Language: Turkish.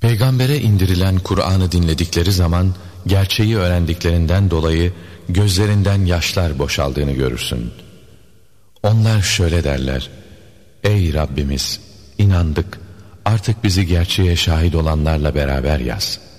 Peygambere indirilen Kur'an'ı dinledikleri zaman gerçeği öğrendiklerinden dolayı gözlerinden yaşlar boşaldığını görürsün. Onlar şöyle derler: Ey Rabbimiz, inandık, artık bizi gerçeğe şahit olanlarla beraber yaz.